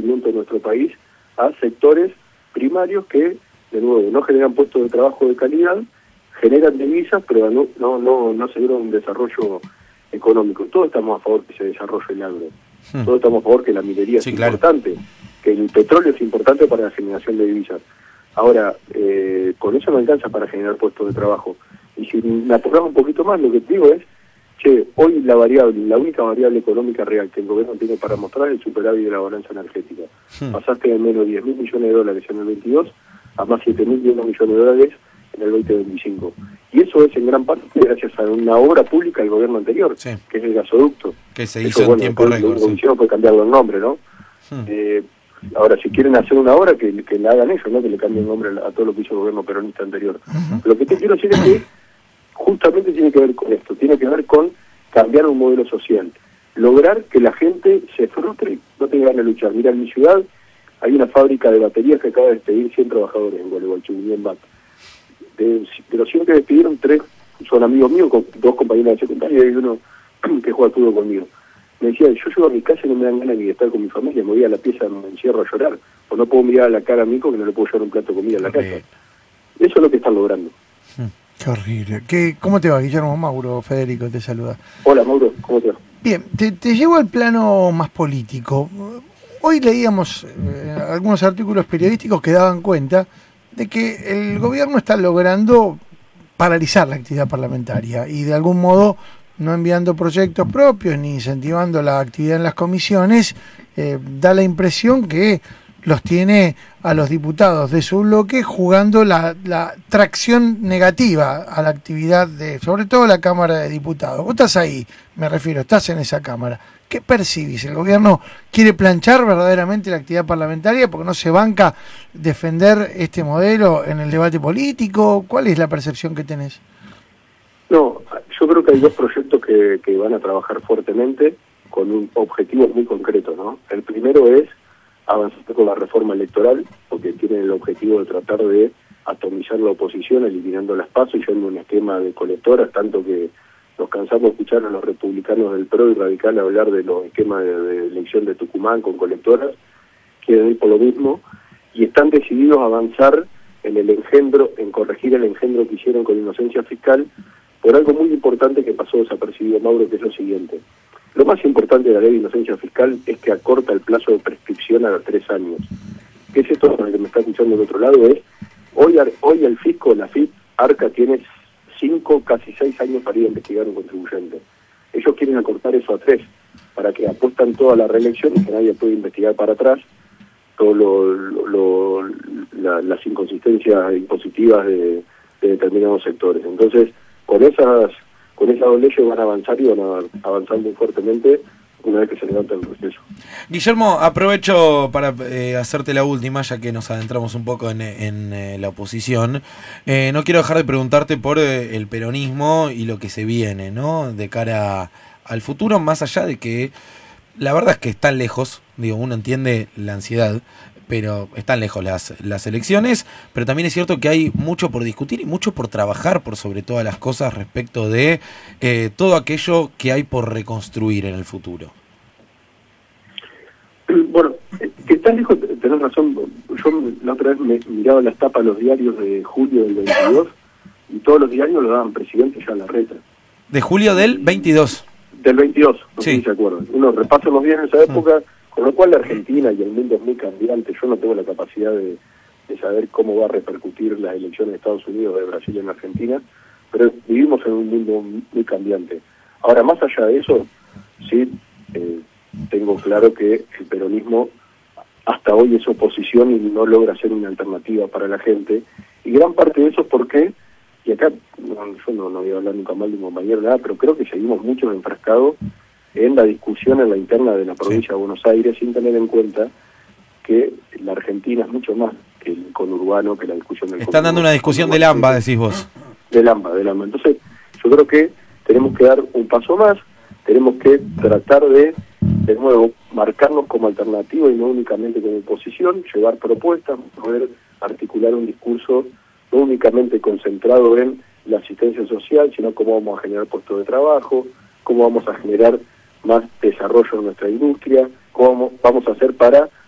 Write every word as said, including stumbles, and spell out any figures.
crecimiento de nuestro país a sectores primarios que, de nuevo, no generan puestos de trabajo de calidad, generan divisas, pero no no no, no aseguran un desarrollo económico. Todos estamos a favor que se desarrolle el agro. Hmm. Todos estamos a favor que la minería sí, es claro. importante, que el petróleo es importante para la generación de divisas. Ahora, eh, con eso no alcanza para generar puestos de trabajo. Y si me apuramos un poquito más, lo que te digo es, che, hoy la variable, la única variable económica real que el gobierno tiene para mostrar es el superávit de la balanza energética. Hmm. Pasaste de menos diez mil millones de dólares en el veintidós a más siete mil millones de dólares en el veinte veinticinco. Y eso es en gran parte gracias a una obra pública del gobierno anterior, sí. que es el gasoducto. Que se eso, hizo en bueno, tiempo récord. La comisión puede cambiarle el nombre, ¿no? Hmm. Eh, ahora, si quieren hacer una obra, que, que la hagan ellos, ¿no? Que le cambien el nombre a todo lo que hizo el gobierno peronista anterior. Uh-huh. Lo que te quiero decir es que justamente tiene que ver con esto, tiene que ver con cambiar un modelo social, lograr que la gente se frustre y no tenga ganas de luchar. Mira, en mi ciudad hay una fábrica de baterías que acaba de despedir cien trabajadores en Gualeguaychú, en B A T. De, de los cien que despidieron, tres son amigos míos, con dos compañeros de secundaria y uno que juega fútbol conmigo. Me decía, yo llego a mi casa y no me dan ganas ni de estar con mi familia, me voy a la pieza, me encierro a llorar, o no puedo mirar a la cara a mi hijo que no le puedo llevar un plato de comida a la casa. Eso es lo que están logrando. Qué horrible. ¿Qué, ¿Cómo te va, Guillermo? Mauro, Federico, te saluda. Hola, Mauro, ¿cómo te va? Bien, te, te llevo al plano más político. Hoy leíamos eh, algunos artículos periodísticos que daban cuenta de que el gobierno está logrando paralizar la actividad parlamentaria y de algún modo no enviando proyectos propios ni incentivando la actividad en las comisiones, eh, da la impresión que los tiene a los diputados de su bloque jugando la, la tracción negativa a la actividad de, sobre todo la Cámara de Diputados. Vos estás ahí, me refiero, estás en esa Cámara. ¿Qué percibís? ¿El gobierno quiere planchar verdaderamente la actividad parlamentaria porque no se banca defender este modelo en el debate político? ¿Cuál es la percepción que tenés? No, yo creo que hay dos proyectos que, que van a trabajar fuertemente con un objetivo muy concreto, ¿no? El primero es avanzar con la reforma electoral, porque tienen el objetivo de tratar de atomizar la oposición, eliminando las PASO y yendo un esquema de colectoras, tanto que nos cansamos de escuchar a los republicanos del P R O y Radical hablar de los esquemas de, de elección de Tucumán con colectoras, quieren ir por lo mismo, y están decididos a avanzar en el engendro, en corregir el engendro que hicieron con inocencia fiscal, por algo muy importante que pasó desapercibido, Mauro, que es lo siguiente. Lo más importante de la ley de inocencia fiscal es que acorta el plazo de prescripción a los tres años. ¿Qué es esto para el que me está escuchando del otro lado? Es, hoy, hoy el fisco, la F I P, ARCA, tiene cinco, casi seis años para ir a investigar un contribuyente. Ellos quieren acortar eso a tres, para que apuestan toda la reelección y que nadie pueda investigar para atrás todas lo, lo, lo, la, las inconsistencias impositivas de, de determinados sectores. Entonces, con esas con esas dos leyes van a avanzar y van a avanzar muy fuertemente una vez que se levanta el proceso. Guillermo, aprovecho para eh, hacerte la última, ya que nos adentramos un poco en, en eh, la oposición. Eh, no quiero dejar de preguntarte por eh, el peronismo y lo que se viene, ¿no? De cara al futuro, más allá de que la verdad es que están lejos, digo, uno entiende la ansiedad, pero están lejos las, las elecciones, pero también es cierto que hay mucho por discutir y mucho por trabajar por sobre todas las cosas respecto de eh, todo aquello que hay por reconstruir en el futuro. Bueno, que estás lejos, tenés razón. Yo la otra vez me miraba las tapas de los diarios de julio del veintidós y todos los diarios lo daban presidente ya en la reta. ¿De julio del veintidós? Del veintidós, no sí. sé si se acuerdan. Uno repasa los días en esa época, con lo cual la Argentina y el mundo es muy cambiante. Yo no tengo la capacidad de, de saber cómo va a repercutir las elecciones de Estados Unidos, de Brasil en Argentina, pero vivimos en un mundo muy cambiante. Ahora, más allá de eso, sí, eh, tengo claro que el peronismo hasta hoy es oposición y no logra ser una alternativa para la gente, y gran parte de eso es porque, y acá no, yo no, no voy a hablar nunca mal de un compañero, nada, pero creo que seguimos mucho enfrascados en la discusión en la interna de la provincia sí. de Buenos Aires, sin tener en cuenta que la Argentina es mucho más que el conurbano, que la discusión del Están dando una discusión del AMBA, decís vos. Del AMBA, del AMBA. Entonces, yo creo que tenemos que dar un paso más, tenemos que tratar de, de nuevo, marcarnos como alternativa y no únicamente como oposición, llevar propuestas, poder articular un discurso no únicamente concentrado en la asistencia social, sino cómo vamos a generar puestos de trabajo, cómo vamos a generar más desarrollo en nuestra industria, cómo vamos a hacer para